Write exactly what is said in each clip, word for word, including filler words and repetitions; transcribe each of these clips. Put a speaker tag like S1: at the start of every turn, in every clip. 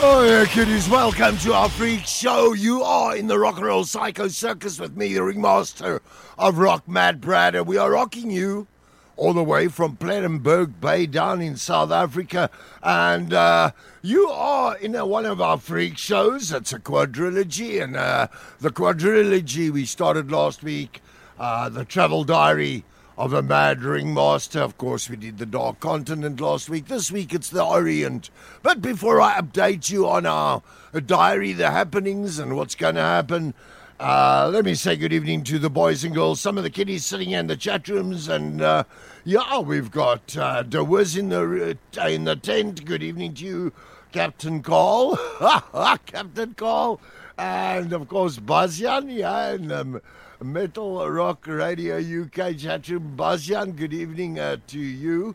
S1: Oh yeah, kiddies, welcome to our freak show. You are in the Rock and Roll Psycho Circus with me, the ringmaster of Rock, Matt Brad, and we are rocking you all the way from Plettenberg Bay down in South Africa. And uh, you are in a, one of our freak shows. It's a quadrilogy, and uh, the quadrilogy we started last week, uh, the travel diary of a mad ringmaster. Of course, we did the Dark Continent last week. This week, it's the Orient. But before I update you on our diary, the happenings, and what's going to happen, uh, let me say good evening to the boys and girls, some of the kiddies sitting in the chat rooms. And, uh, yeah, we've got uh, De Wiz in the, uh, in the tent. Good evening to you, Captain Carl. Captain Carl. And, of course, Bazian, yeah, and um, Metal Rock Radio U K chat room. Bazian, good evening uh, to you.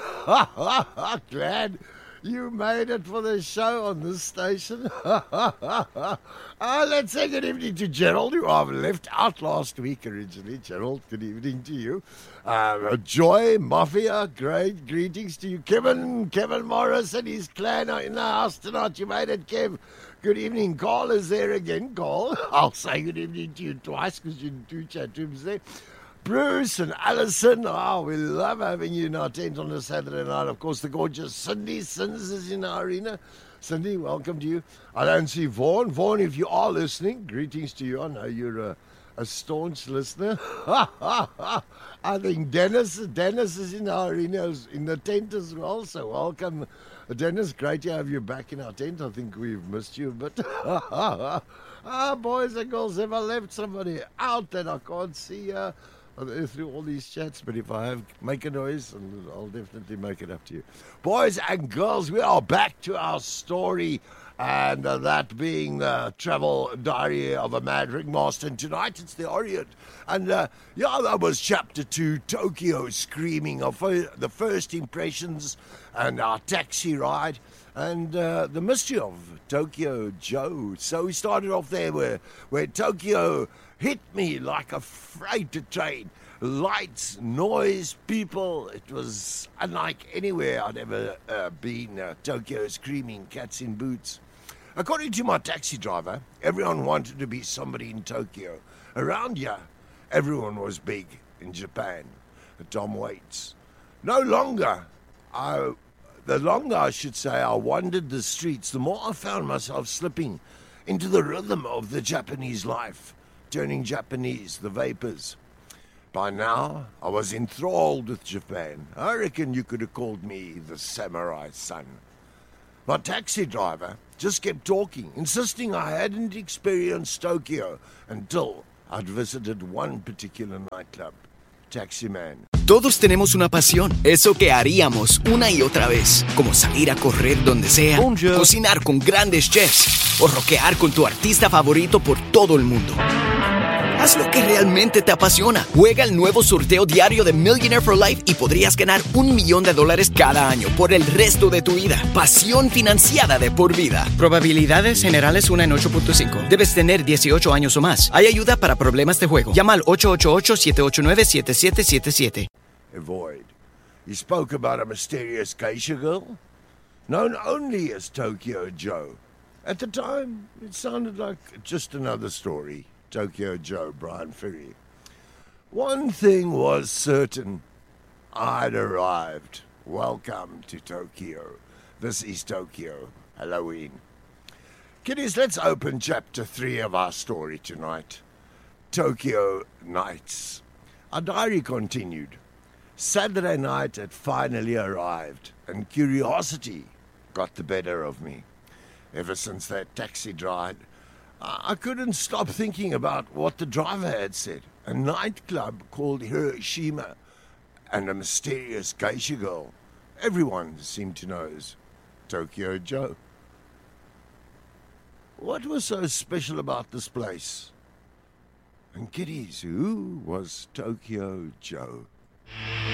S1: Glad you made it for the show on this station. uh, let's say good evening to Gerald, who I've left out last week originally. Gerald, good evening to you. Uh, Joy, Mafia, great greetings to you. Kevin, Kevin Morris and his clan are in the house tonight. You made it, Kev. Good evening. Carl is there again. Carl, I'll say good evening to you twice because you're in two chat rooms there. Bruce and Alison, oh, we love having you in our tent on a Saturday night. Of course, the gorgeous Cindy Sins is in our arena. Cindy, welcome to you. I don't see Vaughn. Vaughn, if you are listening, greetings to you. I know you're a, a staunch listener. I think Dennis, Dennis is in our arena, in the tent as well, so welcome. Dennis, great to have you back in our tent. I think we've missed you a bit. Ah, boys and girls, have I left somebody out that I can't see uh, through all these chats? But if I have, make a noise, and I'll definitely make it up to you. Boys and girls, we are back to our story, and uh, that being the travel diary of a mad ringmaster. And tonight it's the Orient. And uh, yeah, that was chapter two, Tokyo Screaming, of uh, the first impressions and our taxi ride, and uh, the mystery of Tokyo Joe. So we started off there where, where Tokyo hit me like a freighter train. Lights, noise, people. It was unlike anywhere I'd ever uh, been. Uh, Tokyo Screaming, cats in boots. According to my taxi driver, everyone wanted to be somebody in Tokyo. Around here, everyone was big in Japan. Tom Waits. No longer, I... The longer, I should say, I wandered the streets, the more I found myself slipping into the rhythm of the Japanese life, turning Japanese, the vapors. By now, I was enthralled with Japan. I reckon you could have called me the samurai son. My taxi driver just kept talking, insisting I hadn't experienced Tokyo until I'd visited one particular nightclub. Taxi Man.
S2: Todos tenemos una pasión, eso que haríamos una y otra vez, como salir a correr donde sea, Bonjour. Cocinar con grandes chefs o rockear con tu artista favorito por todo el mundo. Haz lo que realmente te apasiona. Juega el nuevo sorteo diario de Millionaire for Life y podrías ganar un millón de dólares cada año por el resto de tu vida. Pasión financiada de por vida. Probabilidades generales una en ocho punto cinco. Debes tener dieciocho años o más. Hay ayuda para problemas de juego. Llama al ocho ocho ocho, siete ocho nueve, siete siete siete siete.
S1: Avoid. He spoke about a mysterious geisha girl, known only as Tokyo Joe. At the time, it sounded like just another story. Tokyo Joe, Brian Ferry. One thing was certain. I'd arrived. Welcome to Tokyo. This is Tokyo. Halloween. Kiddies, let's open chapter three of our story tonight. Tokyo Nights. Our diary continued. Saturday night had finally arrived, and curiosity got the better of me. Ever since that taxi ride, I couldn't stop thinking about what the driver had said. A nightclub called Hiroshima and a mysterious geisha girl. Everyone seemed to know as Tokyo Joe. What was so special about this place? And kiddies, who was Tokyo Joe?